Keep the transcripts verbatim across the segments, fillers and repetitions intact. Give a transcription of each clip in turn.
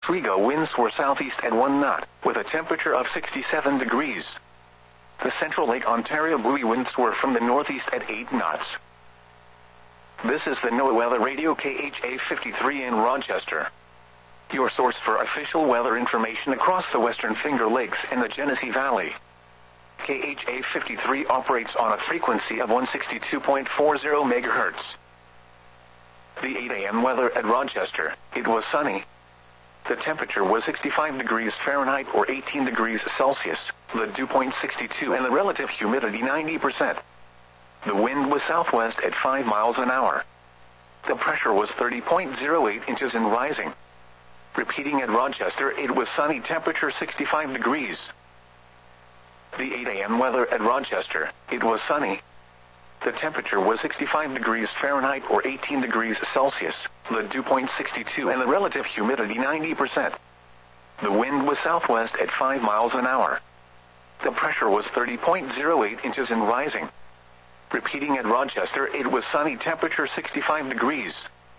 Oswego winds were southeast at one knot, with a temperature of sixty-seven degrees. The Central Lake Ontario buoy winds were from the northeast at eight knots. This is the NOAA Weather Radio K H A fifty-three in Rochester, your source for official weather information across the Western Finger Lakes and the Genesee Valley. K H A fifty-three operates on a frequency of one sixty-two point four zero megahertz. The eight a m weather at Rochester, it was sunny. The temperature was sixty-five degrees Fahrenheit or eighteen degrees Celsius, the dew point sixty-two and the relative humidity ninety percent. The wind was southwest at five miles an hour. The pressure was thirty point zero eight inches and rising. Repeating at Rochester, it was sunny, temperature sixty-five degrees. The eight a m weather at Rochester, it was sunny. The temperature was sixty-five degrees Fahrenheit or eighteen degrees Celsius, the dew point sixty-two and the relative humidity ninety percent. The wind was southwest at five miles an hour. The pressure was thirty point zero eight inches and rising. Repeating at Rochester, it was sunny, temperature sixty-five degrees.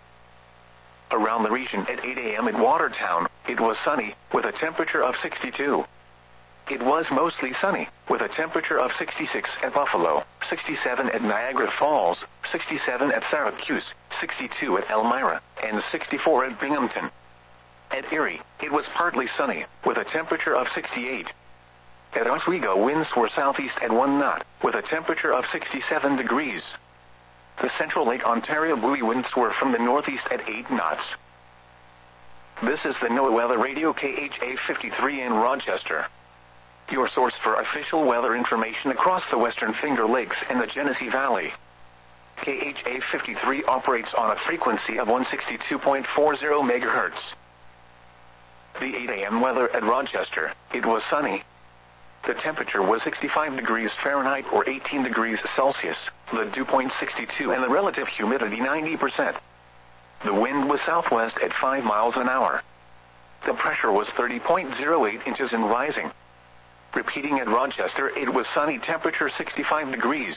Around the region at eight a m in Watertown, it was sunny, with a temperature of sixty-two. It was mostly sunny, with a temperature of sixty-six at Buffalo, sixty-seven at Niagara Falls, sixty-seven at Syracuse, sixty-two at Elmira, and sixty-four at Binghamton. At Erie, it was partly sunny, with a temperature of sixty-eight. At Oswego, winds were southeast at one knot, with a temperature of sixty-seven degrees. The Central Lake Ontario buoy winds were from the northeast at eight knots. This is the NOAA Weather Radio K H A fifty-three in Rochester, your source for official weather information across the Western Finger Lakes and the Genesee Valley. K H A fifty-three operates on a frequency of one sixty-two point four zero megahertz. The eight a m weather at Rochester, it was sunny. The temperature was sixty-five degrees Fahrenheit or eighteen degrees Celsius, the dew point sixty-two and the relative humidity ninety percent. The wind was southwest at five miles an hour. The pressure was thirty point zero eight inches and rising. Repeating at Rochester, it was sunny, temperature sixty-five degrees.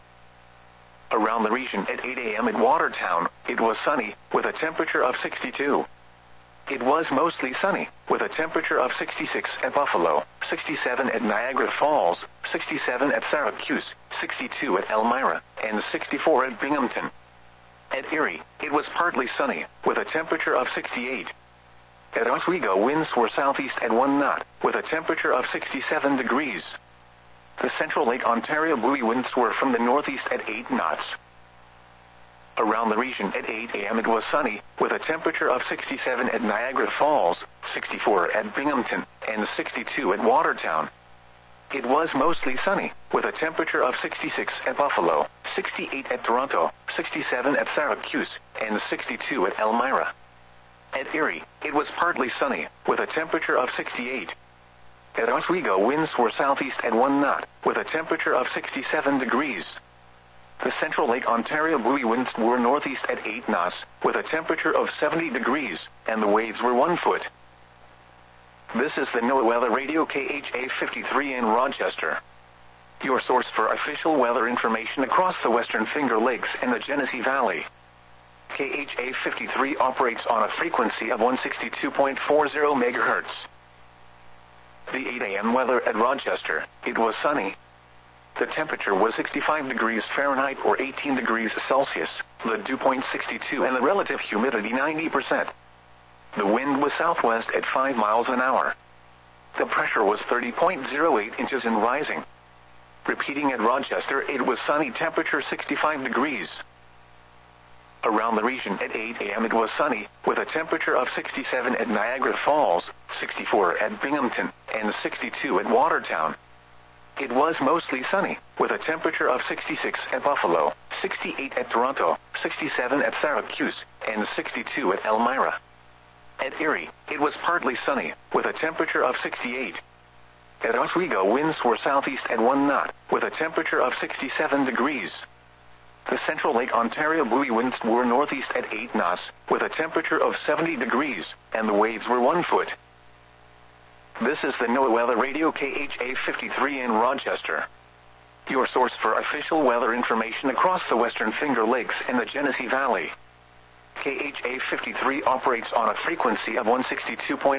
Around the region at eight a m in Watertown, it was sunny, with a temperature of sixty-two. It was mostly sunny, with a temperature of sixty-six at Buffalo, sixty-seven at Niagara Falls, sixty-seven at Syracuse, sixty-two at Elmira, and sixty-four at Binghamton. At Erie, it was partly sunny, with a temperature of sixty-eight. At Oswego, winds were southeast at one knot, with a temperature of sixty-seven degrees. The Central Lake Ontario buoy winds were from the northeast at eight knots. Around the region at eight a m it was sunny, with a temperature of sixty-seven at Niagara Falls, sixty-four at Binghamton, and sixty-two at Watertown. It was mostly sunny, with a temperature of sixty-six at Buffalo, sixty-eight at Toronto, sixty-seven at Syracuse, and sixty-two at Elmira. At Erie, it was partly sunny, with a temperature of sixty-eight. At Oswego, winds were southeast at one knot, with a temperature of sixty-seven degrees. The Central Lake Ontario buoy winds were northeast at eight knots, with a temperature of seventy degrees, and the waves were one foot. This is the NOAA Weather Radio K H A fifty-three in Rochester, your source for official weather information across the Western Finger Lakes and the Genesee Valley. K H A fifty-three operates on a frequency of one sixty-two point four zero megahertz. The eight a m weather at Rochester, it was sunny. The temperature was sixty-five degrees Fahrenheit or eighteen degrees Celsius, the dew point sixty-two and the relative humidity ninety percent. The wind was southwest at five miles an hour. The pressure was thirty point zero eight inches and rising. Repeating at Rochester, it was sunny, temperature sixty-five degrees. Around the region at eight a m it was sunny, with a temperature of sixty-seven at Niagara Falls, sixty-four at Binghamton, and sixty-two at Watertown. It was mostly sunny, with a temperature of sixty-six at Buffalo, sixty-eight at Toronto, sixty-seven at Syracuse, and sixty-two at Elmira. At Erie, it was partly sunny, with a temperature of sixty-eight. At Oswego, winds were southeast at one knot, with a temperature of sixty-seven degrees. The Central Lake Ontario buoy winds were northeast at eight knots, with a temperature of seventy degrees, and the waves were one foot. This is the NOAA Weather Radio K H A fifty-three in Rochester, your source for official weather information across the Western Finger Lakes and the Genesee Valley. K H A fifty-three operates on a frequency of one sixty-two point